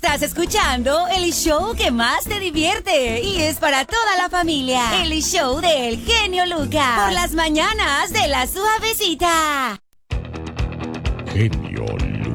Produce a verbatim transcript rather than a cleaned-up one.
Estás escuchando el show que más te divierte y es para toda la familia. El show del genio Lucas. Por las mañanas de La Suavecita. Genio Lucas.